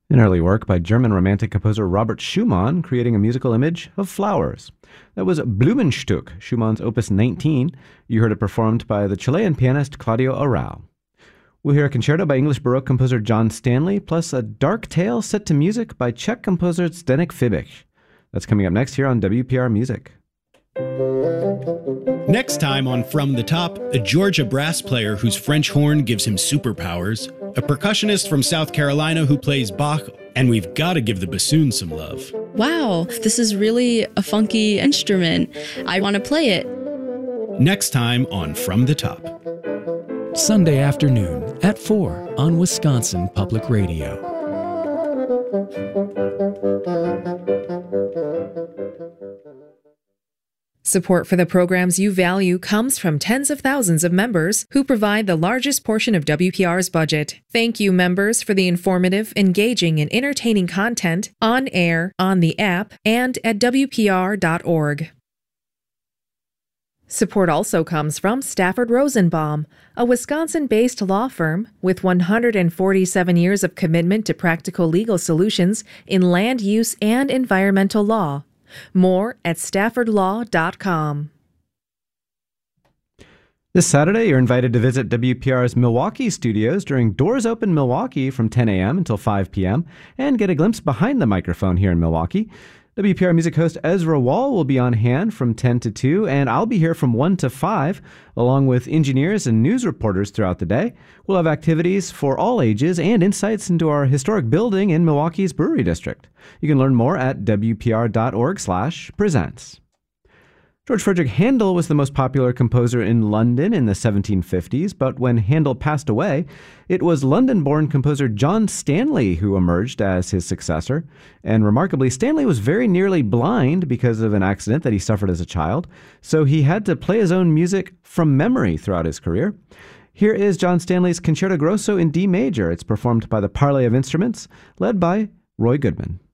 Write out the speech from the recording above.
An early work by German Romantic composer Robert Schumann, creating a musical image of flowers. That was Blumenstück, Schumann's Opus 19. You heard it performed by the Chilean pianist Claudio Arrau. We'll hear a concerto by English Baroque composer John Stanley, plus a dark tale set to music by Czech composer Zdeněk Fibiš. That's coming up next here on WPR Music. Next time on From the Top, a Georgia brass player whose French horn gives him superpowers, a percussionist from South Carolina who plays Bach, and we've got to give the bassoon some love. Wow, this is really a funky instrument. I want to play it. Next time on From the Top. Sunday afternoon at 4 on Wisconsin Public Radio. Support for the programs you value comes from tens of thousands of members who provide the largest portion of WPR's budget. Thank you, members, for the informative, engaging, and entertaining content on air, on the app, and at WPR.org. Support also comes from Stafford Rosenbaum, a Wisconsin-based law firm with 147 years of commitment to practical legal solutions in land use and environmental law. More at staffordlaw.com. This Saturday, you're invited to visit WPR's Milwaukee studios during Doors Open Milwaukee from 10 a.m. until 5 p.m. and get a glimpse behind the microphone here in Milwaukee. WPR music host Ezra Wall will be on hand from 10 to 2, and I'll be here from 1 to 5, along with engineers and news reporters throughout the day. We'll have activities for all ages and insights into our historic building in Milwaukee's Brewery District. You can learn more at wpr.org/presents. George Frederick Handel was the most popular composer in London in the 1750s, but when Handel passed away, it was London-born composer John Stanley who emerged as his successor. And remarkably, Stanley was very nearly blind because of an accident that he suffered as a child, so he had to play his own music from memory throughout his career. Here is John Stanley's Concerto Grosso in D major. It's performed by the Parley of Instruments, led by Roy Goodman.